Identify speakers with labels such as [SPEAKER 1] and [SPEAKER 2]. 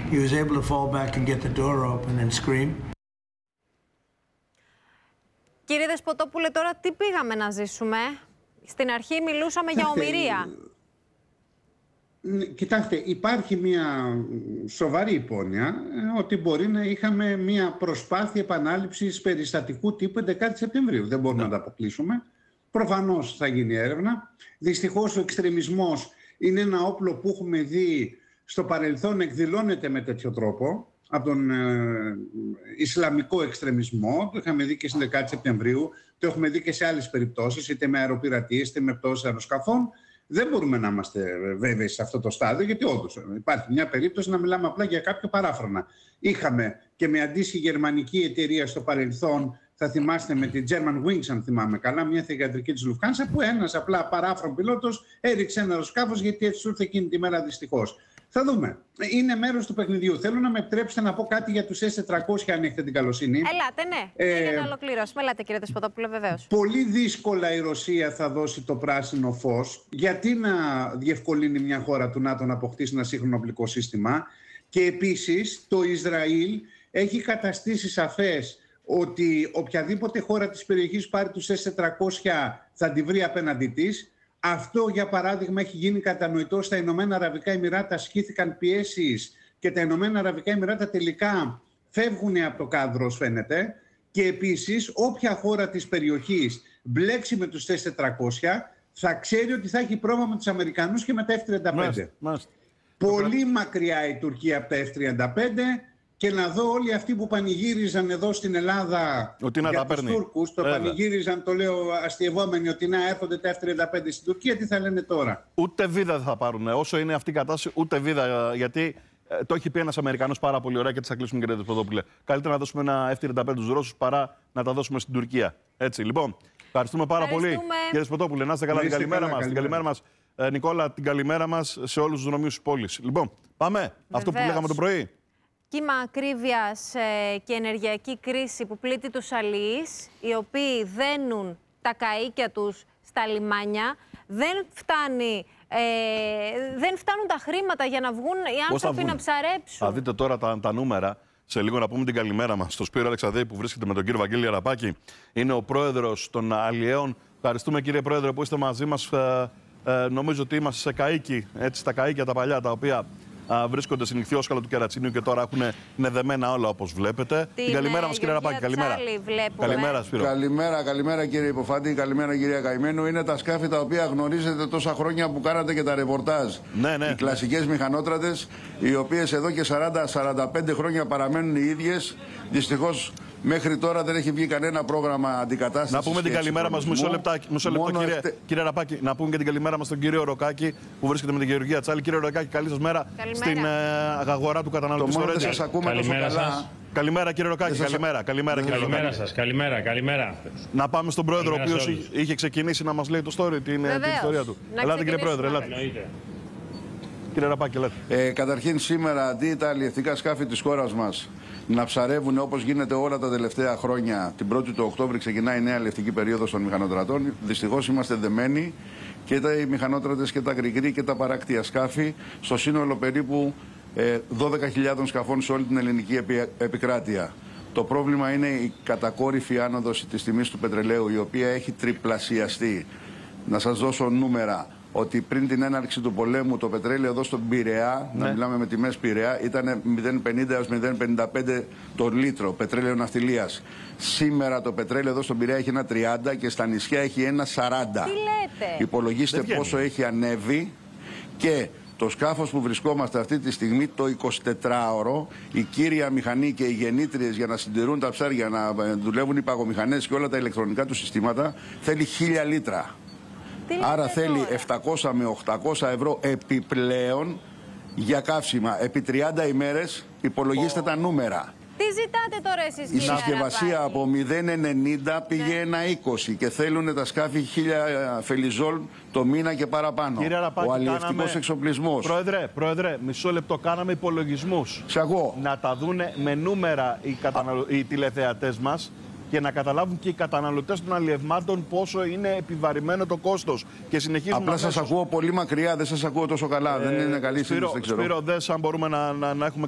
[SPEAKER 1] he was able to fall back and get the door open and scream.
[SPEAKER 2] Κύριε Δεσποτόπουλε, τώρα τι πήγαμε να ζήσουμε? Στην αρχή μιλούσαμε για ομηρία.
[SPEAKER 3] Κοιτάξτε, υπάρχει μια σοβαρή υπόνοια ότι μπορεί να είχαμε μια προσπάθεια επανάληψης περιστατικού τύπου 11 Σεπτεμβρίου. Δεν μπορούμε να τα αποκλείσουμε. Προφανώς θα γίνει έρευνα. Δυστυχώς ο εξτρεμισμός είναι ένα όπλο που έχουμε δει στο παρελθόν εκδηλώνεται με τέτοιο τρόπο από τον Ισλαμικό εξτρεμισμό. Το είχαμε δει και στην 11 Σεπτεμβρίου, το έχουμε δει και σε άλλες περιπτώσεις, είτε με αεροπειρατείες είτε με πτώσεις αεροσκαφών. Δεν μπορούμε να είμαστε βέβαιοι σε αυτό το στάδιο, γιατί όντως υπάρχει μια περίπτωση να μιλάμε απλά για κάποια παράφρονα. Είχαμε και με αντίστοιχη γερμανική εταιρεία στο παρελθόν, θα θυμάστε με την German Wings, αν θυμάμαι καλά, μια θηγατρική της Lufthansa, που ένας απλά παράφρον πιλότος έριξε ένα αεροσκάφος γιατί έτσι σου ήρθε εκείνη τη μέρα δυστυχώς. Θα δούμε. Είναι μέρος του παιχνιδιού. Θέλω να με επιτρέψετε να πω κάτι για τους S-400, αν έχετε την καλοσύνη.
[SPEAKER 2] Ελάτε, ναι. Για να ολοκληρώσουμε. Ελάτε, κύριε Δεσποτόπουλε, βεβαίως.
[SPEAKER 3] Πολύ δύσκολα η Ρωσία θα δώσει το πράσινο φως. Γιατί να διευκολύνει μια χώρα του ΝΑΤΟ να αποκτήσει ένα σύγχρονο οπλικό σύστημα? Και επίσης το Ισραήλ έχει καταστήσει σαφές ότι οποιαδήποτε χώρα της περιοχής πάρει τους S-400 θα τη βρει απέναντί της. Αυτό, για παράδειγμα, έχει γίνει κατανοητό στα Ηνωμένα Αραβικά Εμιράτα. Ασκήθηκαν πιέσεις και τα Ηνωμένα Αραβικά Εμιράτα τελικά φεύγουν από το κάδρο, φαίνεται. Και επίσης, όποια χώρα της περιοχής μπλέξει με τους S-400 θα ξέρει ότι θα έχει πρόβλημα με τους Αμερικανούς και με τα F-35. Πολύ μακριά η Τουρκία από τα F-35. Και να δω όλοι αυτοί που πανηγύριζαν εδώ στην Ελλάδα για τους Τούρκους, το πανηγύριζαν, το λέω αστειευόμενοι, ότι να έρχονται τα F-35 στην Τουρκία, τι θα λένε τώρα?
[SPEAKER 4] Ούτε βίδα δεν θα πάρουν. Όσο είναι αυτή η κατάσταση, ούτε βίδα. Γιατί το έχει πει ένας Αμερικανός πάρα πολύ ωραία και τι θα κλείσουμε, κύριε Δεσποτόπουλε. Καλύτερα να δώσουμε ένα F-35 στους Ρώσους παρά να τα δώσουμε στην Τουρκία. Έτσι, λοιπόν. Ευχαριστούμε πάρα πολύ, κύριε Δεσποτόπουλε. Να είστε καλά. Την καλημέρα μας. Την καλημέρα μας, Νικόλα, την καλημέρα μας σε όλους τους νομίους της πόλης. Λοιπόν, πάμε. Βεβαίως. Αυτό που λέγαμε το πρωί.
[SPEAKER 2] Κύμα ακρίβειας και ενεργειακή κρίση που πλήττει τους αλληλείς, οι οποίοι δένουν τα καΐκια τους στα λιμάνια. Δεν φτάνουν τα χρήματα για να βγουν οι άνθρωποι να ψαρέψουν.
[SPEAKER 4] Θα δείτε τώρα τα νούμερα. Σε λίγο να πούμε την καλημέρα μας στον Σπύρο Αλεξαδέη που βρίσκεται με τον κύριο Βαγγέλη Αραπάκη. Είναι ο πρόεδρος των αλλιέων. Ευχαριστούμε, κύριε πρόεδρε, που είστε μαζί μας. Νομίζω ότι είμαστε σε καΐκι, έτσι, τα καΐκια τα παλιά, τα οποία βρίσκονται στην Ιχθυόσκαλο του Κερατσινίου και τώρα είναι δεμένα όλα, όπως βλέπετε. Την καλημέρα μας, κύριε Ραπάκη. Καλημέρα. Καλημέρα, Σπύρο.
[SPEAKER 5] Καλημέρα, κύριε Υποφάντη. Καλημέρα, κυρία Καημένου. Είναι τα σκάφη τα οποία γνωρίζετε τόσα χρόνια που κάνατε και τα ρεπορτάζ. Οι κλασικές μηχανότρατες, οι οποίες εδώ και 40-45 χρόνια παραμένουν οι ίδιες. Δυστυχώς μέχρι τώρα δεν έχει βγει κανένα πρόγραμμα αντικατάστασης.
[SPEAKER 4] Να πούμε την καλημέρα μας, μισό λεπτό, κύριε Ραπάκη, να πούμε και την καλημέρα μας στον κύριο Ροκάκη που βρίσκεται με την Γεωργία Τσάλη. Κύριε Ροκάκη, καλή σας μέρα στην αγορά του καταναλωτή.
[SPEAKER 5] Το μόνο δεν σας ακούμε τόσο καλά.
[SPEAKER 4] Καλημέρα, κύριε Ροκάκη. Καλημέρα σας.
[SPEAKER 6] Καλημέρα.
[SPEAKER 4] Να πάμε στον πρόεδρο, ο οποίος είχε ξεκινήσει να μας λέει το story, την ιστορία του. Ελάτε, κύριε πρόεδρε, ελάτε. Κύριε Ραπάκη, ελάτε.
[SPEAKER 5] Καταρχήν, σήμερα αντί τα αλλιευτικά σκάφη της χώρας μας να ψαρεύουν όπως γίνεται όλα τα τελευταία χρόνια, την 1η του Οκτώβρη ξεκινάει η νέα αλλιευτική περίοδος των μηχανοτρατών. Δυστυχώς είμαστε δεμένοι και οι μηχανότρατες και τα γρηγρή και τα παράκτια σκάφη στο σύνολο περίπου 12.000 σκαφών σε όλη την ελληνική επικράτεια. Το πρόβλημα είναι η κατακόρυφη άνοδος της τιμής του πετρελαίου, η οποία έχει τριπλασιαστεί. Να σας δώσω νούμερα. Ότι πριν την έναρξη του πολέμου το πετρέλαιο εδώ στον Πειραιά, να μιλάμε με τιμές Πειραιά, ήταν 0,50 έως 0,55 το λίτρο πετρέλαιο ναυτιλίας. Σήμερα το πετρέλαιο εδώ στον Πειραιά έχει 1,30 και στα νησιά έχει 1,40.
[SPEAKER 2] Τι λέτε?
[SPEAKER 5] Υπολογίστε πόσο έχει ανέβει και το σκάφος που βρισκόμαστε αυτή τη στιγμή, το 24ωρο, η κύρια μηχανή και οι γεννήτριες για να συντηρούν τα ψάρια, να δουλεύουν οι παγομηχανές και όλα τα ηλεκτρονικά του συστήματα, θέλει 1.000 λίτρα. Άρα θέλει 700 με 800 ευρώ επιπλέον για καύσιμα. Επί 30 ημέρες υπολογίστε τα νούμερα.
[SPEAKER 2] Τι ζητάτε τώρα εσείς, κύριε
[SPEAKER 5] Η συσκευασία από 0,90 πήγε 1,20 και θέλουν τα σκάφη 1.000 φελιζόλ το μήνα και παραπάνω. Ο αλλιευτικός εξοπλισμός.
[SPEAKER 4] Πρόεδρε, μισό λεπτό, κάναμε υπολογισμούς. Να τα δούνε με νούμερα οι τηλεθεατές μας και να καταλάβουν και οι καταναλωτές των αλλιευμάτων πόσο είναι επιβαρημένο το κόστος. Και συνεχίζουμε.
[SPEAKER 5] Απλά σας ακούω πολύ μακριά, δεν σας ακούω τόσο καλά. Δεν είναι καλή σύνδεση, δεν ξέρω.
[SPEAKER 4] Σπύρο, αν μπορούμε να έχουμε